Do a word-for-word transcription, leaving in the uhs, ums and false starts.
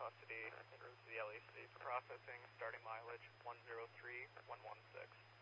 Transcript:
velocity en route to the L A C for processing, starting mileage one zero three one one six.